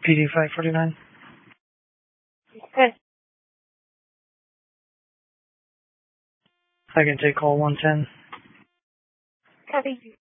PD 549. Good. I can take call 110. Copy.